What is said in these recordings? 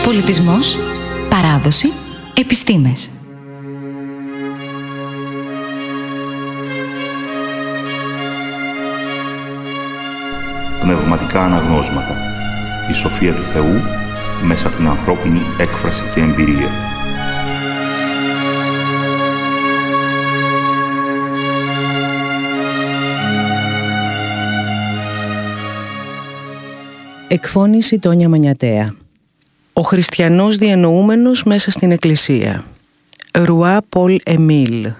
Πολιτισμός, παράδοση, επιστήμες. Πνευματικά αναγνώσματα. Η σοφία του Θεού μέσα από την ανθρώπινη έκφραση και εμπειρία. Εκφώνηση Τόνια Μανιατέα. Ο χριστιανός διανοούμενος μέσα στην Εκκλησία. Ρουά Πολ Εμίλ.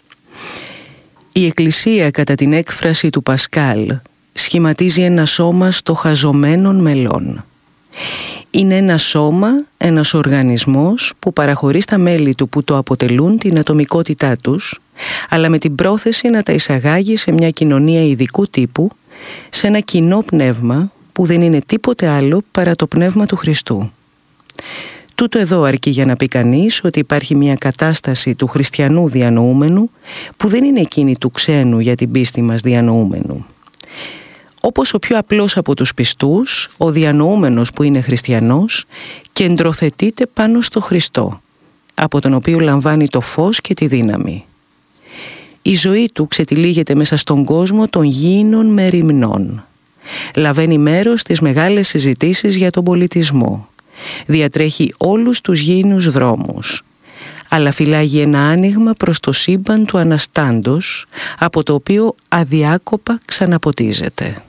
Η Εκκλησία, κατά την έκφραση του Πασκάλ, σχηματίζει ένα σώμα στοχαζομένων μελών. Είναι ένα σώμα, ένας οργανισμός που παραχωρεί στα μέλη του που το αποτελούν την ατομικότητά τους, αλλά με την πρόθεση να τα εισαγάγει σε μια κοινωνία ειδικού τύπου, σε ένα κοινό πνεύμα που δεν είναι τίποτε άλλο παρά το πνεύμα του Χριστού. Τούτο εδώ αρκεί για να πει κανείς ότι υπάρχει μια κατάσταση του χριστιανού διανοούμενου που δεν είναι εκείνη του ξένου για την πίστη μας διανοούμενου. Όπως ο πιο απλός από τους πιστούς, ο διανοούμενος που είναι χριστιανός κεντροθετείται πάνω στο Χριστό, από τον οποίο λαμβάνει το φως και τη δύναμη. Η ζωή του ξετυλίγεται μέσα στον κόσμο των γήινων μεριμνών. Λαβαίνει μέρος στις μεγάλες συζητήσεις για τον πολιτισμό. Διατρέχει όλους τους γήινους δρόμους. Αλλά φυλάγει ένα άνοιγμα προς το σύμπαν του αναστάντος, από το οποίο αδιάκοπα ξαναποτίζεται.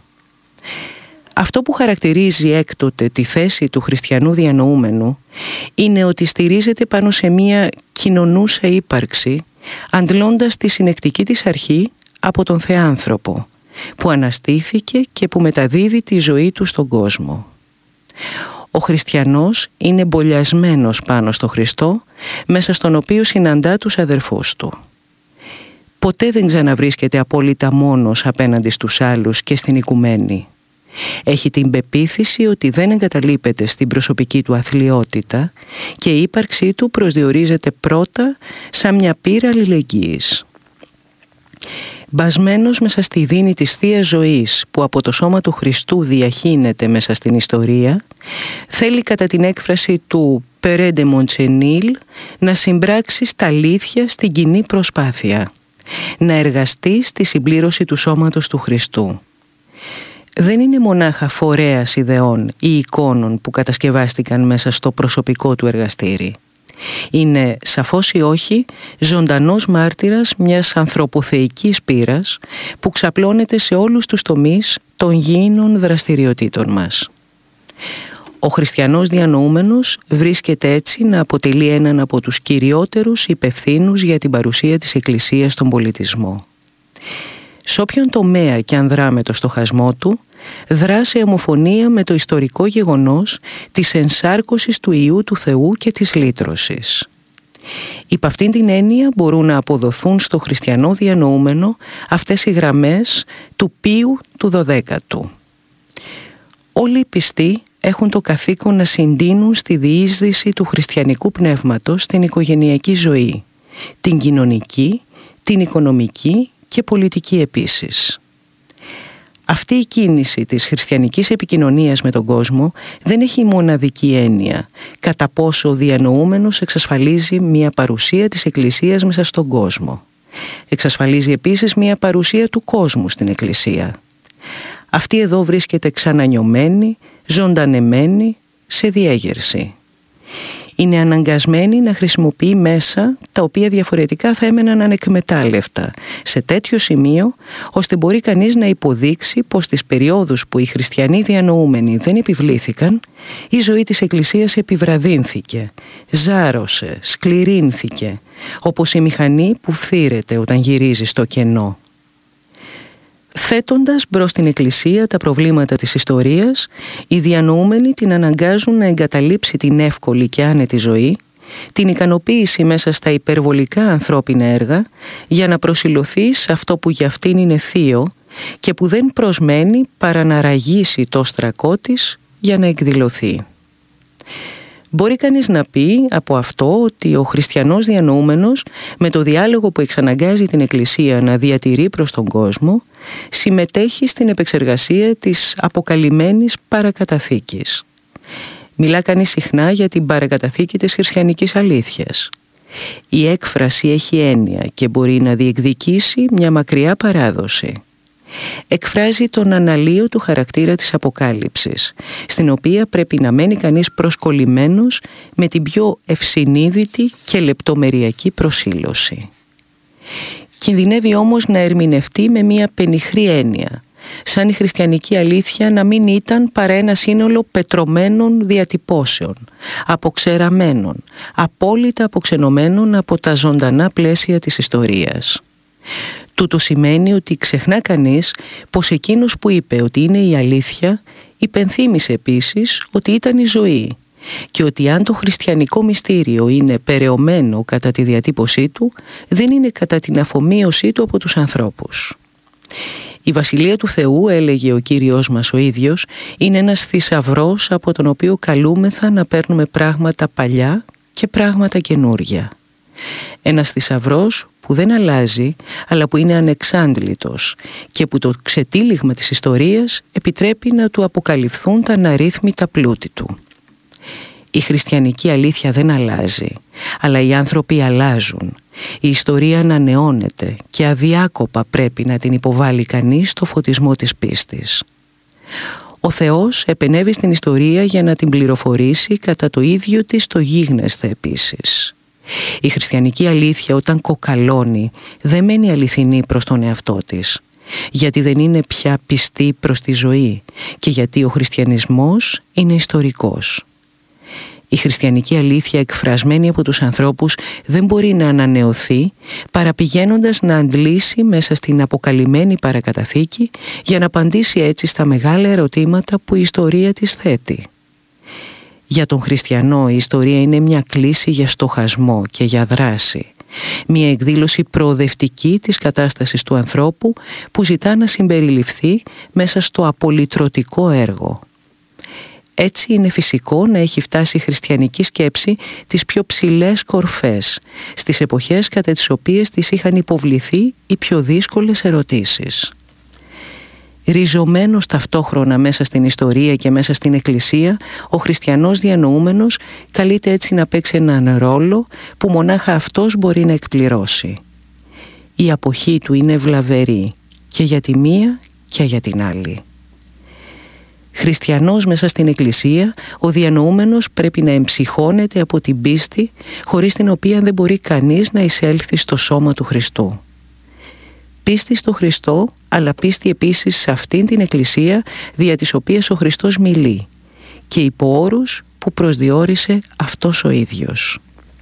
Αυτό που χαρακτηρίζει έκτοτε τη θέση του χριστιανού διανοούμενου είναι ότι στηρίζεται πάνω σε μια κοινωνούσα ύπαρξη, αντλώντας τη συνεκτική της αρχή από τον Θεάνθρωπο, που αναστήθηκε και που μεταδίδει τη ζωή του στον κόσμο. Ο χριστιανός είναι μπολιασμένος πάνω στο Χριστό, μέσα στον οποίο συναντά τους αδερφούς του. Ποτέ δεν ξαναβρίσκεται απόλυτα μόνος απέναντι στους άλλους και στην οικουμένη. Έχει την πεποίθηση ότι δεν εγκαταλείπεται στην προσωπική του αθλιότητα και η ύπαρξή του προσδιορίζεται πρώτα σαν μια πύρα αλληλεγγύης. Μπασμένος μέσα στη δίνη της Θείας Ζωής που από το σώμα του Χριστού διαχύνεται μέσα στην ιστορία, θέλει κατά την έκφραση του «Περέντε Μοντσενίλ» να συμπράξει στα αλήθεια στην κοινή προσπάθεια, να εργαστεί στη συμπλήρωση του σώματος του Χριστού. Δεν είναι μονάχα φορέας ιδεών ή εικόνων που κατασκευάστηκαν μέσα στο προσωπικό του εργαστήρι. Είναι, σαφώς ή όχι, ζωντανός μάρτυρας μιας ανθρωποθεϊκής πείρας που ξαπλώνεται σε όλους τους τομείς των γήινων δραστηριοτήτων μας. Ο χριστιανός διανοούμενος βρίσκεται έτσι να αποτελεί έναν από τους κυριότερους υπευθύνους για την παρουσία της Εκκλησίας στον πολιτισμό. Σε όποιον τομέα και αν δρά με το στοχασμό του, δρά σε ομοφωνία με το ιστορικό γεγονός της ενσάρκωσης του Υιού του Θεού και της λύτρωσης. Υπ' αυτήν την έννοια μπορούν να αποδοθούν στο χριστιανό διανοούμενο αυτές οι γραμμές του Πίου του 12ου. Όλοι οι πιστοί έχουν το καθήκον να συντείνουν στη διείσδυση του χριστιανικού πνεύματος στην οικογενειακή ζωή, την κοινωνική, την οικονομική και πολιτική επίσης. Αυτή η κίνηση της χριστιανικής επικοινωνίας με τον κόσμο δεν έχει μοναδική έννοια κατά πόσο ο διανοούμενος εξασφαλίζει μια παρουσία της Εκκλησίας μέσα στον κόσμο. Εξασφαλίζει επίσης μια παρουσία του κόσμου στην Εκκλησία. Αυτή εδώ βρίσκεται ξανανιωμένη, ζωντανεμένη, σε διέγερση. Είναι αναγκασμένη να χρησιμοποιεί μέσα τα οποία διαφορετικά θα έμεναν ανεκμετάλλευτα σε τέτοιο σημείο ώστε μπορεί κανείς να υποδείξει πως στις περιόδους που οι χριστιανοί διανοούμενοι δεν επιβλήθηκαν, η ζωή της Εκκλησίας επιβραδύνθηκε, ζάρωσε, σκληρύνθηκε, όπως η μηχανή που φθήρεται όταν γυρίζει στο κενό. Θέτοντας μπρος την Εκκλησία τα προβλήματα της ιστορίας, οι διανοούμενοι την αναγκάζουν να εγκαταλείψει την εύκολη και άνετη ζωή, την ικανοποίηση μέσα στα υπερβολικά ανθρώπινα έργα, για να προσηλωθεί σε αυτό που για αυτήν είναι θείο και που δεν προσμένει παρά να ραγίσει το όστρακό της για να εκδηλωθεί. Μπορεί κανείς να πει από αυτό ότι ο χριστιανός διανοούμενος με το διάλογο που εξαναγκάζει την Εκκλησία να διατηρεί προς τον κόσμο συμμετέχει στην επεξεργασία της αποκαλυμμένης παρακαταθήκης. Μιλά κανείς συχνά για την παρακαταθήκη της χριστιανικής αλήθειας. Η έκφραση έχει έννοια και μπορεί να διεκδικήσει μια μακριά παράδοση. Εκφράζει τον αναλύωτο χαρακτήρα της αποκάλυψης, στην οποία πρέπει να μένει κανείς προσκολλημένος με την πιο ευσυνείδητη και λεπτομεριακή προσήλωση. Κινδυνεύει όμως να ερμηνευτεί με μια πενιχρή έννοια, σαν η χριστιανική αλήθεια να μην ήταν παρά ένα σύνολο πετρωμένων διατυπώσεων, αποξεραμένων, απόλυτα αποξενωμένων από τα ζωντανά πλαίσια της ιστορίας. Τούτο σημαίνει ότι ξεχνά κανείς πως εκείνος που είπε ότι είναι η αλήθεια υπενθύμησε επίσης ότι ήταν η ζωή και ότι αν το χριστιανικό μυστήριο είναι περαιωμένο κατά τη διατύπωσή του, δεν είναι κατά την αφομοίωσή του από τους ανθρώπους. Η Βασιλεία του Θεού, έλεγε ο Κύριος μας ο ίδιος, είναι ένας θησαυρός από τον οποίο καλούμεθα να παίρνουμε πράγματα παλιά και πράγματα καινούρια. Ένας θησαυρός που δεν αλλάζει, αλλά που είναι ανεξάντλητος και που το ξετύλιγμα της ιστορίας επιτρέπει να του αποκαλυφθούν τα αναρρύθμιτα πλούτη του. Η χριστιανική αλήθεια δεν αλλάζει, αλλά οι άνθρωποι αλλάζουν. Η ιστορία ανανεώνεται και αδιάκοπα πρέπει να την υποβάλει κανείς στο φωτισμό της πίστης. Ο Θεός επενέβη στην ιστορία για να την πληροφορήσει κατά το ίδιο της το γίγνεσθε επίσης. Η χριστιανική αλήθεια όταν κοκαλώνει δεν μένει αληθινή προς τον εαυτό της, γιατί δεν είναι πια πιστή προς τη ζωή και γιατί ο χριστιανισμός είναι ιστορικός. Η χριστιανική αλήθεια εκφρασμένη από τους ανθρώπους δεν μπορεί να ανανεωθεί παραπηγαίνοντας να αντλήσει μέσα στην αποκαλυμμένη παρακαταθήκη για να απαντήσει έτσι στα μεγάλα ερωτήματα που η ιστορία της θέτει. Για τον χριστιανό η ιστορία είναι μια κλίση για στοχασμό και για δράση, μια εκδήλωση προοδευτική της κατάστασης του ανθρώπου που ζητά να συμπεριληφθεί μέσα στο απολυτρωτικό έργο. Έτσι είναι φυσικό να έχει φτάσει η χριστιανική σκέψη τις πιο ψηλές κορφές, στις εποχές κατά τις οποίες της είχαν υποβληθεί οι πιο δύσκολες ερωτήσεις. Ριζωμένος ταυτόχρονα μέσα στην ιστορία και μέσα στην Εκκλησία, ο χριστιανός διανοούμενος καλείται έτσι να παίξει έναν ρόλο που μονάχα αυτός μπορεί να εκπληρώσει. Η αποχή του είναι βλαβερή και για τη μία και για την άλλη. Χριστιανός μέσα στην Εκκλησία, ο διανοούμενος πρέπει να εμψυχώνεται από την πίστη, χωρίς την οποία δεν μπορεί κανείς να εισέλθει στο σώμα του Χριστού. Πίστη στο Χριστό, αλλά πίστη επίσης σε αυτήν την Εκκλησία δια της οποίας ο Χριστός μιλεί και υπό όρους που προσδιορίσε αυτός ο ίδιος.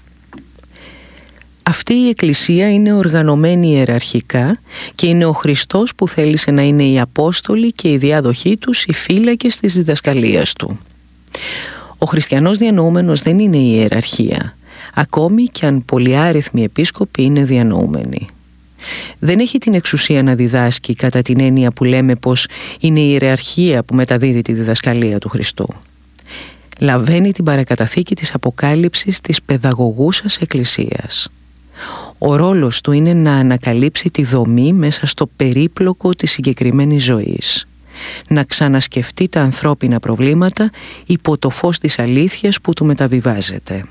Αυτή η Εκκλησία είναι οργανωμένη ιεραρχικά και είναι ο Χριστός που θέλησε να είναι οι Απόστολοι και οι διάδοχοί τους οι φύλακες της διδασκαλίας του. Ο χριστιανός διανοούμενος δεν είναι η ιεραρχία, ακόμη και αν πολυάριθμοι επίσκοποι είναι διανοούμενοι. Δεν έχει την εξουσία να διδάσκει κατά την έννοια που λέμε πως είναι η ιεραρχία που μεταδίδει τη διδασκαλία του Χριστού. Λαβαίνει την παρακαταθήκη της αποκάλυψης της παιδαγωγούσας Εκκλησίας. Ο ρόλος του είναι να ανακαλύψει τη δομή μέσα στο περίπλοκο της συγκεκριμένης ζωής, να ξανασκεφτεί τα ανθρώπινα προβλήματα υπό το φως της αλήθειας που του μεταβιβάζεται.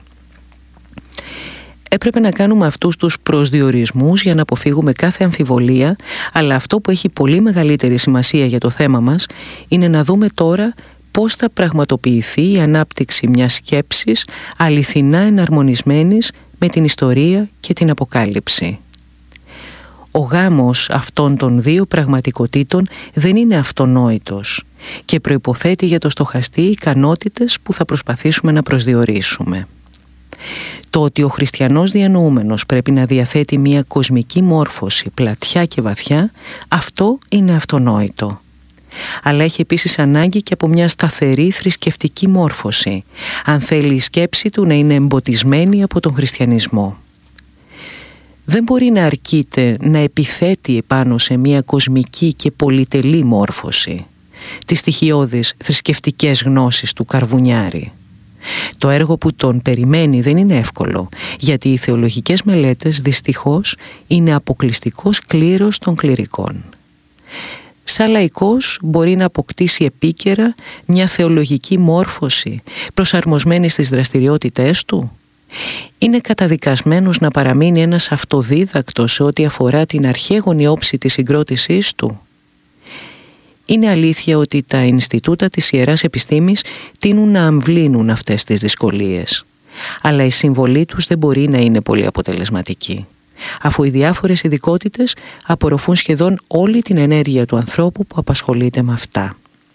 Έπρεπε να κάνουμε αυτούς τους προσδιορισμούς για να αποφύγουμε κάθε αμφιβολία, αλλά αυτό που έχει πολύ μεγαλύτερη σημασία για το θέμα μας είναι να δούμε τώρα πώς θα πραγματοποιηθεί η ανάπτυξη μιας σκέψης αληθινά εναρμονισμένης με την ιστορία και την αποκάλυψη. Ο γάμος αυτών των δύο πραγματικοτήτων δεν είναι αυτονόητος και προϋποθέτει για το στοχαστή ικανότητες που θα προσπαθήσουμε να προσδιορίσουμε. Το ότι ο χριστιανός διανοούμενος πρέπει να διαθέτει μια κοσμική μόρφωση πλατιά και βαθιά, αυτό είναι αυτονόητο. Αλλά έχει επίσης ανάγκη και από μια σταθερή θρησκευτική μόρφωση, αν θέλει η σκέψη του να είναι εμποτισμένη από τον χριστιανισμό. Δεν μπορεί να αρκείται να επιθέτει επάνω σε μια κοσμική και πολυτελή μόρφωση, τις στοιχειώδεις θρησκευτικές γνώσεις του καρβουνιάρη. Το έργο που τον περιμένει δεν είναι εύκολο, γιατί οι θεολογικές μελέτες δυστυχώς είναι αποκλειστικός κλήρος των κληρικών. σαν λαϊκός μπορεί να αποκτήσει επίκαιρα μια θεολογική μόρφωση προσαρμοσμένη στις δραστηριότητές του? Είναι καταδικασμένος να παραμείνει ένας αυτοδίδακτος σε ό,τι αφορά την αρχαίγονη όψη της συγκρότησής του? Είναι αλήθεια ότι τα Ινστιτούτα της Ιεράς Επιστήμης τείνουν να αμβλύνουν αυτές τις δυσκολίες, αλλά η συμβολή τους δεν μπορεί να είναι πολύ αποτελεσματική, αφού οι διάφορες ειδικότητες απορροφούν σχεδόν όλη την ενέργεια του ανθρώπου που απασχολείται με αυτά.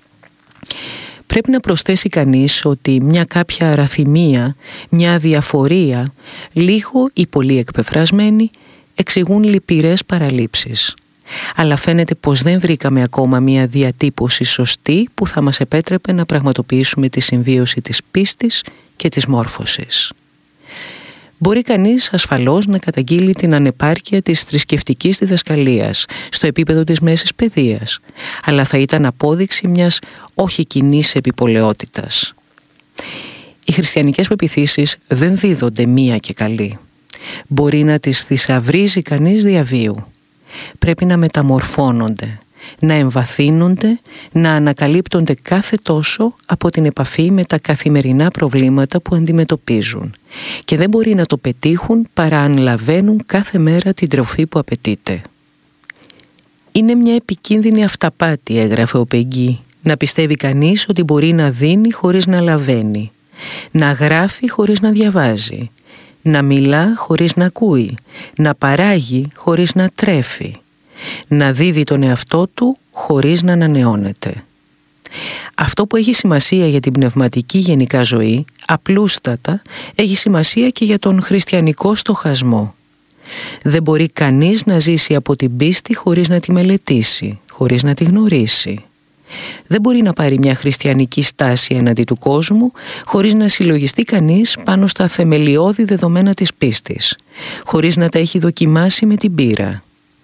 Πρέπει να προσθέσει κανείς ότι μια κάποια αραθυμία, μια αδιαφορία, λίγο ή πολύ εκπεφρασμένη, εξηγούν λυπηρές παραλήψεις. Αλλά φαίνεται πως δεν βρήκαμε ακόμα μια διατύπωση σωστή που θα μας επέτρεπε να πραγματοποιήσουμε τη συμβίωση της πίστης και της μόρφωσης. Μπορεί κανείς ασφαλώς να καταγγείλει την ανεπάρκεια της θρησκευτικής διδασκαλίας στο επίπεδο της μέσης παιδείας, αλλά θα ήταν απόδειξη μιας όχι κοινής επιπολαιότητας. Οι χριστιανικές πεποιθήσεις δεν δίδονται μία και καλή. Μπορεί να τις θησαυρίζει κανείς διαβίου. Πρέπει να μεταμορφώνονται, να εμβαθύνονται, να ανακαλύπτονται κάθε τόσο από την επαφή με τα καθημερινά προβλήματα που αντιμετωπίζουν, και δεν μπορεί να το πετύχουν παρά αν λαβαίνουν κάθε μέρα την τροφή που απαιτείται. Είναι μια επικίνδυνη αυταπάτη, έγραφε ο Πεγγί, να πιστεύει κανείς ότι μπορεί να δίνει χωρίς να λαβαίνει, να γράφει χωρίς να διαβάζει, να μιλά χωρίς να ακούει, να παράγει χωρίς να τρέφει, να δίδει τον εαυτό του χωρίς να ανανεώνεται. Αυτό που έχει σημασία για την πνευματική γενικά ζωή, απλούστατα, έχει σημασία και για τον χριστιανικό στοχασμό. Δεν μπορεί κανείς να ζήσει από την πίστη χωρίς να τη μελετήσει, χωρίς να τη γνωρίσει. Δεν μπορεί να πάρει μια χριστιανική στάση εναντί του κόσμου χωρίς να συλλογιστεί κανείς πάνω στα θεμελιώδη δεδομένα της πίστης, χωρίς να τα έχει δοκιμάσει με την πείρα.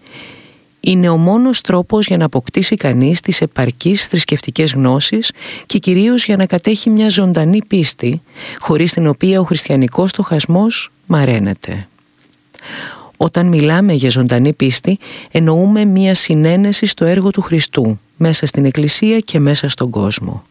Είναι ο μόνος τρόπος για να αποκτήσει κανείς τις επαρκείς θρησκευτικές γνώσεις και κυρίως για να κατέχει μια ζωντανή πίστη, χωρίς την οποία ο χριστιανικός στοχασμός μαραίνεται. Όταν μιλάμε για ζωντανή πίστη, εννοούμε μια συνένεση στο έργο του Χριστού, μέσα στην Εκκλησία και μέσα στον κόσμο.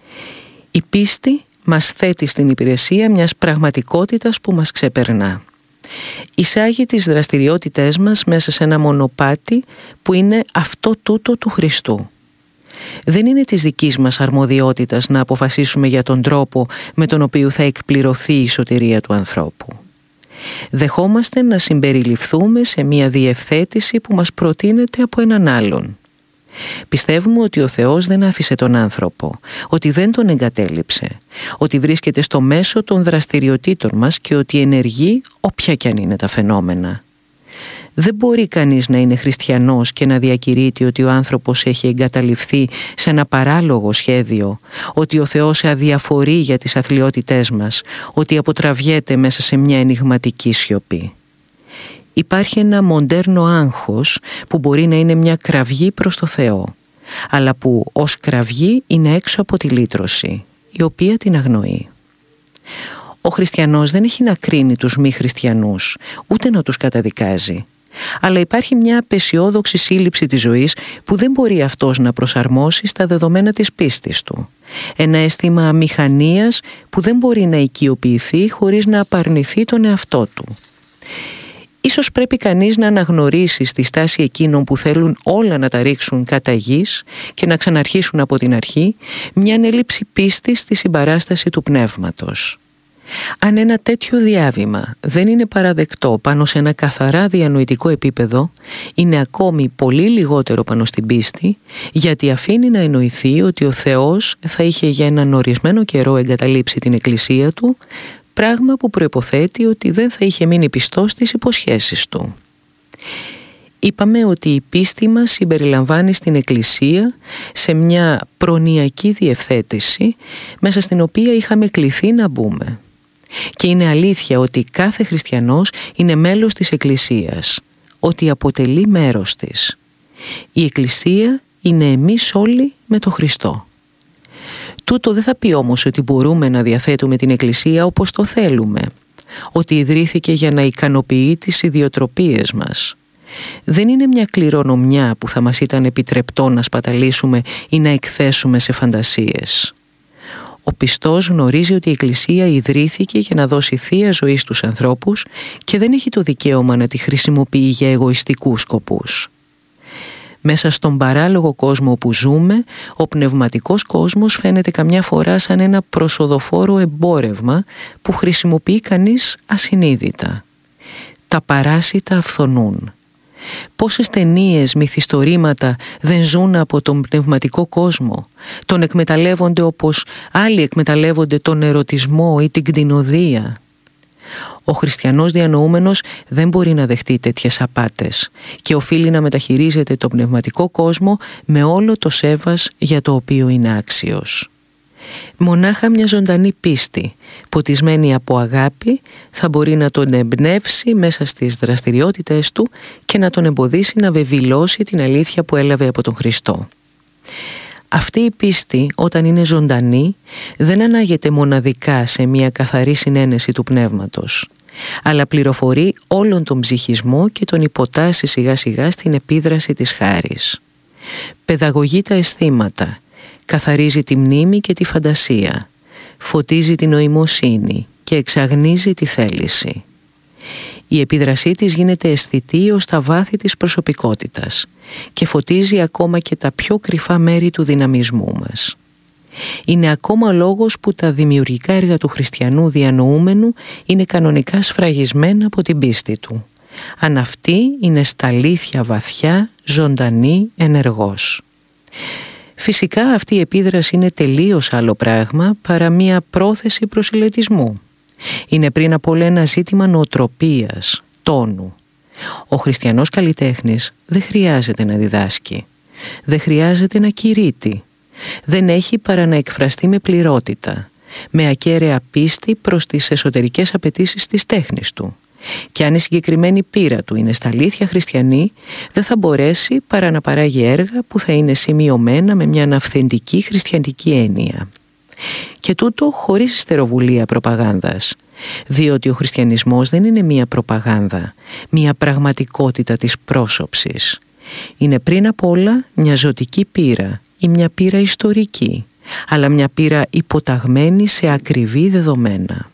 Η πίστη μας θέτει στην υπηρεσία μιας πραγματικότητας που μας ξεπερνά. Εισάγει τις δραστηριότητές μας μέσα σε ένα μονοπάτι που είναι αυτό τούτο του Χριστού. Δεν είναι της δικής μας αρμοδιότητας να αποφασίσουμε για τον τρόπο με τον οποίο θα εκπληρωθεί η σωτηρία του ανθρώπου. Δεχόμαστε να συμπεριληφθούμε σε μια διευθέτηση που μας προτείνεται από έναν άλλον. Πιστεύουμε ότι ο Θεός δεν άφησε τον άνθρωπο, ότι δεν τον εγκατέλειψε, ότι βρίσκεται στο μέσο των δραστηριοτήτων μας και ότι ενεργεί όποια κι αν είναι τα φαινόμενα. Δεν μπορεί κανείς να είναι χριστιανός και να διακηρύττει ότι ο άνθρωπος έχει εγκαταλειφθεί σε ένα παράλογο σχέδιο, ότι ο Θεός αδιαφορεί για τις αθλιότητές μας, ότι αποτραβιέται μέσα σε μια ενιγματική σιωπή. Υπάρχει ένα μοντέρνο άγχος που μπορεί να είναι μια κραυγή προς το Θεό, αλλά που ως κραυγή είναι έξω από τη λύτρωση, η οποία την αγνοεί. Ο χριστιανός δεν έχει να κρίνει τους μη χριστιανούς, ούτε να τους καταδικάζει, αλλά υπάρχει μια απεσιόδοξη σύλληψη της ζωής που δεν μπορεί αυτός να προσαρμόσει στα δεδομένα της πίστης του. Ένα αίσθημα αμηχανίας που δεν μπορεί να οικειοποιηθεί χωρίς να απαρνηθεί τον εαυτό του. Ίσως πρέπει κανείς να αναγνωρίσει στη στάση εκείνων που θέλουν όλα να τα ρίξουν κατά γης και να ξαναρχίσουν από την αρχή μια έλλειψη πίστης στη συμπαράσταση του πνεύματος. Αν ένα τέτοιο διάβημα δεν είναι παραδεκτό πάνω σε ένα καθαρά διανοητικό επίπεδο, είναι ακόμη πολύ λιγότερο πάνω στην πίστη, γιατί αφήνει να εννοηθεί ότι ο Θεός θα είχε για έναν ορισμένο καιρό εγκαταλείψει την Εκκλησία του, πράγμα που προϋποθέτει ότι δεν θα είχε μείνει πιστός στις υποσχέσεις του. Είπαμε ότι η πίστη μας συμπεριλαμβάνει στην Εκκλησία σε μια προνοιακή διευθέτηση μέσα στην οποία είχαμε κληθεί να μπούμε. Και είναι αλήθεια ότι κάθε χριστιανός είναι μέλος της Εκκλησίας, ότι αποτελεί μέρος της. Η Εκκλησία είναι εμείς όλοι με τον Χριστό. Τούτο δεν θα πει όμως ότι μπορούμε να διαθέτουμε την Εκκλησία όπως το θέλουμε, ότι ιδρύθηκε για να ικανοποιεί τις ιδιοτροπίες μας. δεν είναι μια κληρονομιά που θα μας ήταν επιτρεπτό να σπαταλήσουμε ή να εκθέσουμε σε φαντασίες. Ο πιστός γνωρίζει ότι η Εκκλησία ιδρύθηκε για να δώσει θεία ζωή στους ανθρώπους και δεν έχει το δικαίωμα να τη χρησιμοποιεί για εγωιστικούς σκοπούς. Μέσα στον παράλογο κόσμο που ζούμε, ο πνευματικός κόσμος φαίνεται καμιά φορά σαν ένα προσοδοφόρο εμπόρευμα που χρησιμοποιεί κανείς ασυνείδητα. Τα παράσιτα αυθονούν. Πόσες ταινίες, μυθιστορήματα δεν ζουν από τον πνευματικό κόσμο, τον εκμεταλλεύονται όπως άλλοι εκμεταλλεύονται τον ερωτισμό ή την κτηνοδεία. Ο χριστιανός διανοούμενος δεν μπορεί να δεχτεί τέτοιες απάτες και οφείλει να μεταχειρίζεται τον πνευματικό κόσμο με όλο το σέβας για το οποίο είναι άξιος. Μονάχα μια ζωντανή πίστη, ποτισμένη από αγάπη, θα μπορεί να τον εμπνεύσει μέσα στις δραστηριότητες του και να τον εμποδίσει να βεβηλώσει την αλήθεια που έλαβε από τον Χριστό. Αυτή η πίστη, όταν είναι ζωντανή, δεν ανάγεται μοναδικά σε μια καθαρή συνένεση του πνεύματος, αλλά πληροφορεί όλον τον ψυχισμό και τον υποτάσσει σιγά σιγά στην επίδραση της χάρης. Παιδαγωγεί τα αισθήματα, καθαρίζει τη μνήμη και τη φαντασία, φωτίζει την νοημοσύνη και εξαγνίζει τη θέληση. Η επίδρασή της γίνεται αισθητή ως τα βάθη της προσωπικότητας και φωτίζει ακόμα και τα πιο κρυφά μέρη του δυναμισμού μας. Είναι ακόμα λόγος που τα δημιουργικά έργα του χριστιανού διανοούμενου είναι κανονικά σφραγισμένα από την πίστη του, αν αυτή είναι στα αλήθεια βαθιά, ζωντανή, ενεργός. Φυσικά αυτή η επίδραση είναι τελείως άλλο πράγμα παρά μία πρόθεση προσελετισμού. Είναι πριν απ' όλα ένα ζήτημα νοοτροπίας, τόνου. Ο χριστιανός καλλιτέχνης δεν χρειάζεται να διδάσκει, δεν χρειάζεται να κηρύττει, δεν έχει παρά να εκφραστεί με πληρότητα, με ακέραια πίστη προς τις εσωτερικές απαιτήσεις της τέχνης του. Και αν η συγκεκριμένη πείρα του είναι στα αλήθεια χριστιανή, δεν θα μπορέσει παρά να παράγει έργα που θα είναι σημειωμένα με μια αυθεντική χριστιανική έννοια. Και τούτο χωρίς ιστεροβουλία προπαγάνδας, διότι ο χριστιανισμός δεν είναι μια προπαγάνδα, μια πραγματικότητα της πρόσωψης. Είναι πριν απ' όλα μια ζωτική πείρα ή μια πείρα ιστορική, αλλά μια πείρα υποταγμένη σε ακριβή δεδομένα.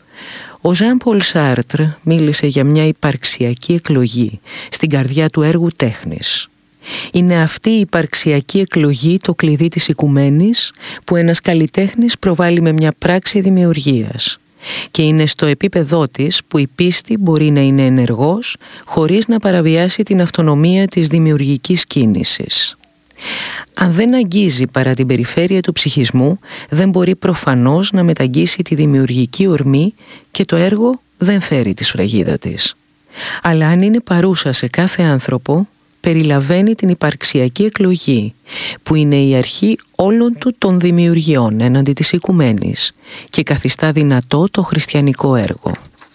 Ο Ζαν Πολ Σάρτρ μίλησε για μια υπαρξιακή εκλογή στην καρδιά του έργου τέχνης. Είναι αυτή η υπαρξιακή εκλογή το κλειδί της οικουμένης που ένας καλλιτέχνης προβάλλει με μια πράξη δημιουργίας, και είναι στο επίπεδό της που η πίστη μπορεί να είναι ενεργός χωρίς να παραβιάσει την αυτονομία της δημιουργικής κίνησης. Αν δεν αγγίζει παρά την περιφέρεια του ψυχισμού, δεν μπορεί προφανώς να μεταγγίσει τη δημιουργική ορμή και το έργο δεν φέρει τη σφραγίδα της. Αλλά αν είναι παρούσα σε κάθε άνθρωπο, περιλαβαίνει την υπαρξιακή εκλογή, που είναι η αρχή όλων του των δημιουργιών έναντι της οικουμένης και καθιστά δυνατό το χριστιανικό έργο.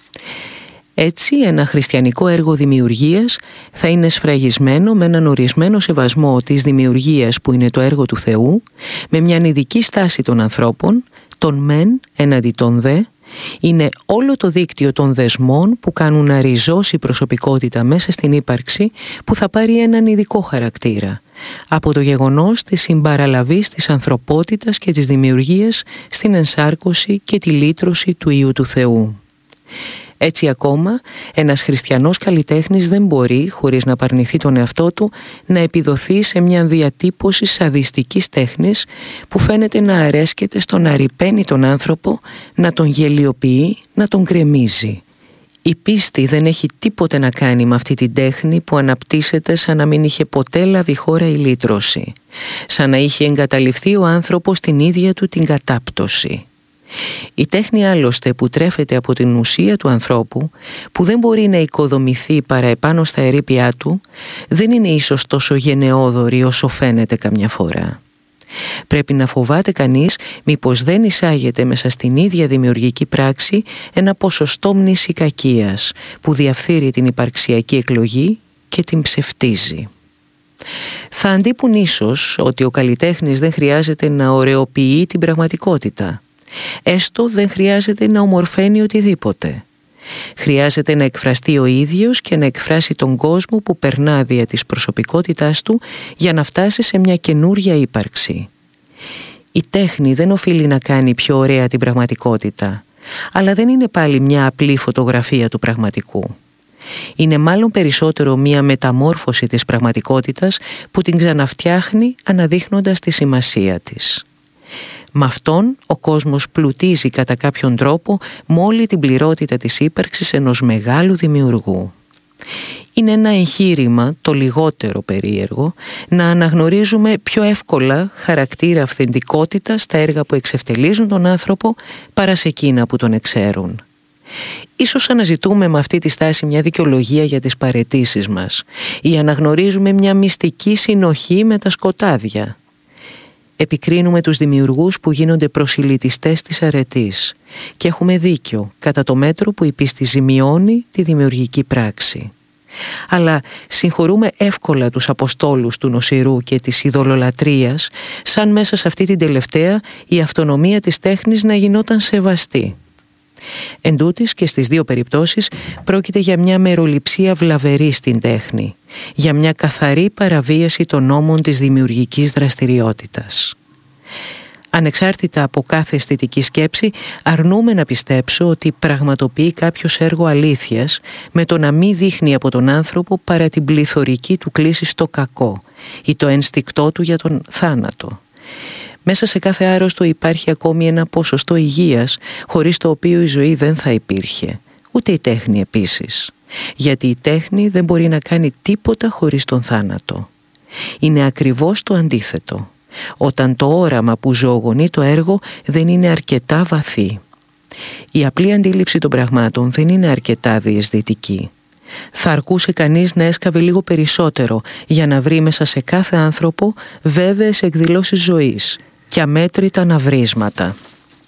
Έτσι, ένα χριστιανικό έργο δημιουργίας θα είναι σφραγισμένο με έναν ορισμένο σεβασμό της δημιουργίας που είναι το έργο του Θεού, με μια ειδική στάση των ανθρώπων, των μεν έναντι των δε. Είναι όλο το δίκτυο των δεσμών που κάνουν να ριζώσει η προσωπικότητα μέσα στην ύπαρξη, που θα πάρει έναν ειδικό χαρακτήρα από το γεγονός της συμπαραλαβής της ανθρωπότητας και της δημιουργίας στην ενσάρκωση και τη λύτρωση του Υιού του Θεού. Έτσι ακόμα, ένας χριστιανός καλλιτέχνης δεν μπορεί, χωρίς να απαρνηθεί τον εαυτό του, να επιδοθεί σε μια διατύπωση σαδιστικής τέχνης που φαίνεται να αρέσκεται στο να ρυπαίνει τον άνθρωπο, να τον γελιοποιεί, να τον γκρεμίζει. Η πίστη δεν έχει τίποτε να κάνει με αυτή την τέχνη που αναπτύσσεται σαν να μην είχε ποτέ λάβει χώρα η λύτρωση, σαν να είχε εγκαταλειφθεί ο άνθρωπος την ίδια του την κατάπτωση. Η τέχνη άλλωστε που τρέφεται από την ουσία του ανθρώπου, που δεν μπορεί να οικοδομηθεί παρά επάνω στα ερείπια του, δεν είναι ίσως τόσο γενναιόδορη όσο φαίνεται καμιά φορά. Πρέπει να φοβάται κανείς μήπως δεν εισάγεται μέσα στην ίδια δημιουργική πράξη ένα ποσοστό μνησικακίας που διαφθείρει την υπαρξιακή εκλογή και την ψευτίζει. Θα αντίπουν ίσως ότι ο καλλιτέχνης δεν χρειάζεται να ωρεοποιεί την πραγματικότητα. Έστω δεν χρειάζεται να ομορφαίνει οτιδήποτε. Χρειάζεται να εκφραστεί ο ίδιος και να εκφράσει τον κόσμο που περνά δια της προσωπικότητάς του για να φτάσει σε μια καινούρια ύπαρξη. Η τέχνη δεν οφείλει να κάνει πιο ωραία την πραγματικότητα, αλλά δεν είναι πάλι μια απλή φωτογραφία του πραγματικού. Είναι μάλλον περισσότερο μια μεταμόρφωση της πραγματικότητας που την ξαναφτιάχνει αναδείχνοντας τη σημασία της. Με αυτόν ο κόσμος πλουτίζει κατά κάποιον τρόπο με όλη την πληρότητα της ύπαρξης ενός μεγάλου δημιουργού. Είναι ένα εγχείρημα, το λιγότερο περίεργο, να αναγνωρίζουμε πιο εύκολα χαρακτήρα αυθεντικότητα στα έργα που εξευτελίζουν τον άνθρωπο παρά σε εκείνα που τον εξαίρουν. Ίσως αναζητούμε με αυτή τη στάση μια δικαιολογία για τις παραιτήσεις μας ή αναγνωρίζουμε μια μυστική συνοχή με τα σκοτάδια. Επικρίνουμε τους δημιουργούς που γίνονται προσιλητιστές της αρετής και έχουμε δίκιο κατά το μέτρο που η πίστη ζημιώνει τη δημιουργική πράξη. Αλλά συγχωρούμε εύκολα τους αποστόλους του νοσηρού και της ειδωλολατρείας, σαν μέσα σε αυτή την τελευταία η αυτονομία της τέχνης να γινόταν σεβαστή. Εν τούτοις και στις δύο περιπτώσεις πρόκειται για μια μεροληψία βλαβερή στην τέχνη, για μια καθαρή παραβίαση των νόμων της δημιουργικής δραστηριότητας. Ανεξάρτητα από κάθε αισθητική σκέψη, αρνούμε να πιστέψω ότι πραγματοποιεί κάποιος έργο αλήθειας με το να μην δείχνει από τον άνθρωπο παρά την πληθωρική του κλίση στο κακό ή το ένστικτό του για τον θάνατο. Μέσα σε κάθε άρρωστο υπάρχει ακόμη ένα ποσοστό υγείας, χωρίς το οποίο η ζωή δεν θα υπήρχε, ούτε η τέχνη επίσης. Γιατί η τέχνη δεν μπορεί να κάνει τίποτα χωρίς τον θάνατο. Είναι ακριβώς το αντίθετο. Όταν το όραμα που ζωογονεί το έργο δεν είναι αρκετά βαθύ. Η απλή αντίληψη των πραγμάτων δεν είναι αρκετά διαισθητική. Θα αρκούσε κανείς να έσκαβε λίγο περισσότερο για να βρει μέσα σε κάθε άνθρωπο βέβαιες εκδηλώσεις ζωής και αμέτρητα ναυρίσματα.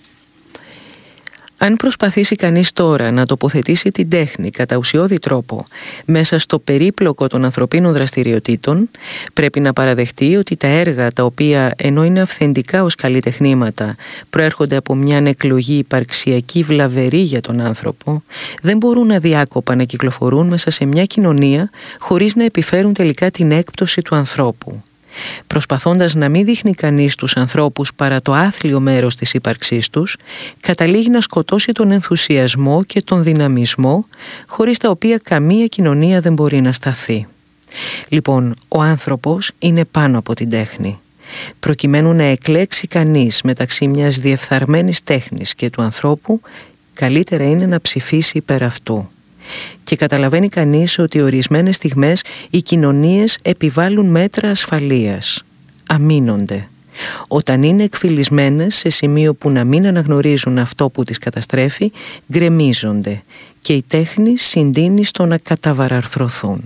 Αν προσπαθήσει κανείς τώρα να τοποθετήσει την τέχνη κατά ουσιώδη τρόπο μέσα στο περίπλοκο των ανθρωπίνων δραστηριοτήτων, πρέπει να παραδεχτεί ότι τα έργα τα οποία ενώ είναι αυθεντικά ως καλλιτεχνήματα προέρχονται από μια εκλογή υπαρξιακή βλαβερή για τον άνθρωπο, δεν μπορούν αδιάκοπα να κυκλοφορούν μέσα σε μια κοινωνία χωρίς να επιφέρουν τελικά την έκπτωση του ανθρώπου. Προσπαθώντας να μην δείχνει κανείς τους ανθρώπους παρά το άθλιο μέρος της ύπαρξής τους, καταλήγει να σκοτώσει τον ενθουσιασμό και τον δυναμισμό, χωρίς τα οποία καμία κοινωνία δεν μπορεί να σταθεί. Λοιπόν, ο άνθρωπος είναι πάνω από την τέχνη. Προκειμένου να εκλέξει κανείς μεταξύ μιας διεφθαρμένης τέχνης και του ανθρώπου, καλύτερα είναι να ψηφίσει υπέρ αυτού. Και καταλαβαίνει κανείς ότι ορισμένες στιγμές οι κοινωνίες επιβάλλουν μέτρα ασφαλείας. Αμήνονται. Όταν είναι εκφυλισμένες σε σημείο που να μην αναγνωρίζουν αυτό που τις καταστρέφει, γκρεμίζονται και η τέχνη συντείνει στο να καταβαραρθρωθούν.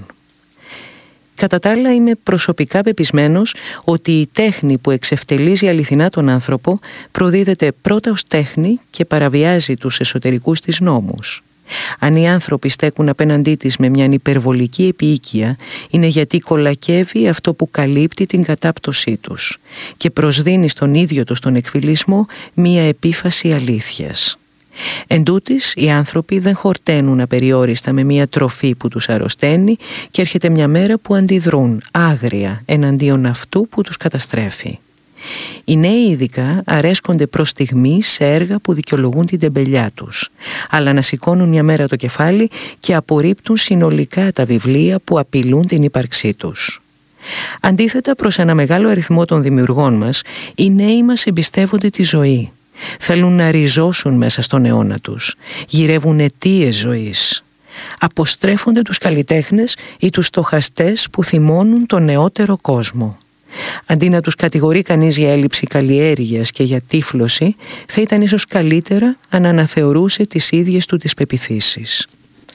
Κατά τα άλλα, είμαι προσωπικά πεπισμένος ότι η τέχνη που εξευτελίζει αληθινά τον άνθρωπο προδίδεται πρώτα ως τέχνη και παραβιάζει τους εσωτερικούς της νόμους. Αν οι άνθρωποι στέκουν απέναντί της με μια υπερβολική επίοικια, είναι γιατί κολακεύει αυτό που καλύπτει την κατάπτωσή τους και προσδίνει στον ίδιο τους τον εκφυλισμό μια επίφαση αλήθειας. Εν τούτοις, οι άνθρωποι δεν χορταίνουν απεριόριστα με μια τροφή που τους αρρωσταίνει και έρχεται μια μέρα που αντιδρούν άγρια εναντίον αυτού που τους καταστρέφει. Οι νέοι ειδικά αρέσκονται προς στιγμή σε έργα που δικαιολογούν την τεμπελιά τους, αλλά να σηκώνουν μια μέρα το κεφάλι και απορρίπτουν συνολικά τα βιβλία που απειλούν την ύπαρξή τους. Αντίθετα προς ένα μεγάλο αριθμό των δημιουργών μας, οι νέοι μας εμπιστεύονται τη ζωή. Θέλουν να ριζώσουν μέσα στον αιώνα τους, γυρεύουν αιτίες ζωής. Αποστρέφονται τους καλλιτέχνες ή τους στοχαστές που θυμώνουν τον νεότερο κόσμο. Αντί να τους κατηγορεί κανείς για έλλειψη καλλιέργειας και για τύφλωση, θα ήταν ίσως καλύτερα αν αναθεωρούσε τις ίδιες του τις πεποιθήσεις.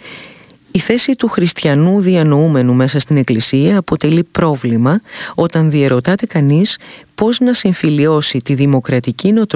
Η θέση του χριστιανού διανοούμενου μέσα στην Εκκλησία αποτελεί πρόβλημα όταν διερωτάται κανείς πώς να συμφιλιώσει τη δημοκρατική νοοτροπία